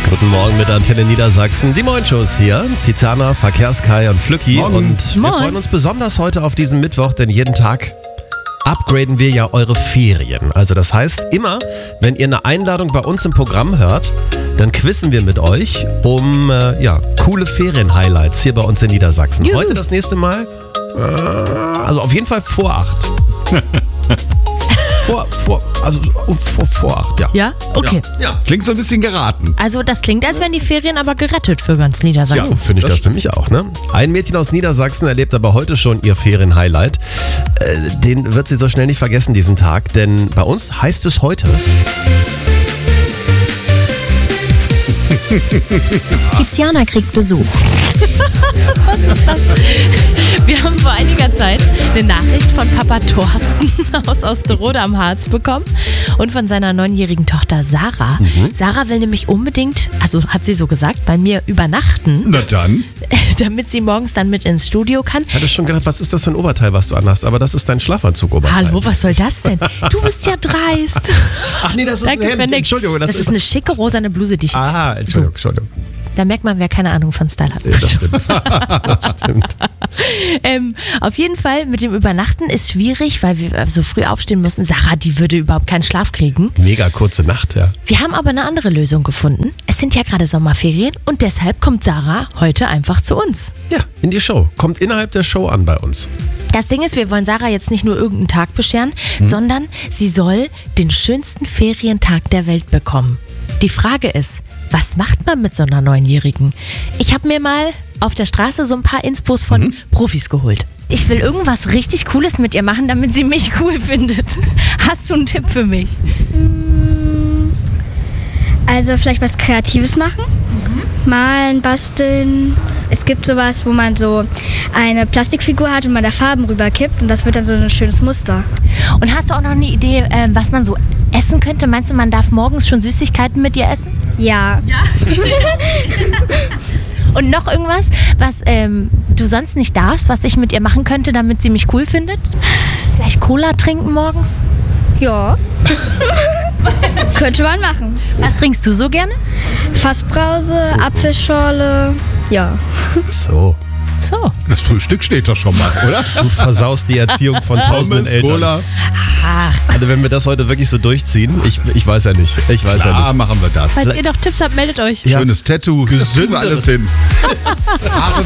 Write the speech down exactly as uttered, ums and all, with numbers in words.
Guten Morgen mit Antenne Niedersachsen. Die Moin-Shows hier. Tiziana, Verkehrskai und Flücki. Morgen. Und wir Moin. freuen uns besonders heute auf diesen Mittwoch, denn jeden Tag upgraden wir ja eure Ferien. Also das heißt, immer, wenn ihr eine Einladung bei uns im Programm hört, dann quizzen wir mit euch um äh, ja, coole Ferien-Highlights hier bei uns in Niedersachsen. Juhu. Heute das nächste Mal, äh, also auf jeden Fall vor acht. vor, vor, also vor, vor acht, ja. Ja? Okay. Ja, ja. Klingt so ein bisschen geraten. Also das klingt, als wären die Ferien aber gerettet für ganz Ja, Niedersachsen. finde ich das nämlich auch, ne? Ein Mädchen aus Niedersachsen erlebt aber heute schon ihr Ferienhighlight. Äh, den wird sie so schnell nicht vergessen, diesen Tag, denn bei uns heißt es heute... Tiziana kriegt Besuch. Was ist das? Wir haben vor einiger Zeit eine Nachricht von Papa Thorsten aus Osterode am Harz bekommen und von seiner neunjährigen Tochter Sarah. Mhm. Sarah will nämlich unbedingt, also hat sie so gesagt, bei mir übernachten, Na dann. damit sie morgens dann mit ins Studio kann. Ich hatte schon gedacht, was ist das für ein Oberteil, was du anhast? Aber das ist dein Schlafanzug-Oberteil. Hallo, was soll das denn? Du bist ja dreist. Ach nee, das ist Danke, ein Hemd. Fennek. Entschuldigung. Das, ist eine schicke rosane Bluse, die ich... Aha, Entschuldigung, Entschuldigung. Da merkt man, wer keine Ahnung von Style hat. Ja, das stimmt. das stimmt. Ähm, auf jeden Fall mit dem Übernachten ist schwierig, weil wir so früh aufstehen müssen. Sarah, die würde überhaupt keinen Schlaf kriegen. Mega kurze Nacht, ja. Wir haben aber eine andere Lösung gefunden. Es sind ja gerade Sommerferien und deshalb kommt Sarah heute einfach zu uns. Ja, in die Show. Kommt innerhalb der Show an bei uns. Das Ding ist, wir wollen Sarah jetzt nicht nur irgendeinen Tag bescheren, sondern sie soll den schönsten Ferientag der Welt bekommen. Die Frage ist, was macht man mit so einer Neunjährigen? Ich habe mir mal auf der Straße so ein paar Inspos von Mhm. Profis geholt. Ich will irgendwas richtig Cooles mit ihr machen, damit sie mich cool findet. Hast du einen Tipp für mich? Also vielleicht was Kreatives machen, malen, basteln. Es gibt sowas, wo man so eine Plastikfigur hat und man da Farben rüberkippt und das wird dann so ein schönes Muster. Und hast du auch noch eine Idee, äh, was man so essen könnte? Meinst du, man darf morgens schon Süßigkeiten mit ihr essen? Ja, Und noch irgendwas, was ähm, du sonst nicht darfst, was ich mit ihr machen könnte, damit sie mich cool findet? Vielleicht Cola trinken morgens? ja. Könnte man machen. Was trinkst du so gerne? Fassbrause, Apfelschorle, ja. So. So. Das Frühstück steht doch schon mal, oder? Du versaust die Erziehung von tausenden Pommes, Eltern. Cola. Ach, Also wenn wir das heute wirklich so durchziehen, ich, ich weiß ja nicht. Ich weiß ja Klar nicht. machen wir das. falls ihr noch Tipps habt, meldet euch. Ja. Schönes Tattoo. Das kriegen wir alles hin. Haare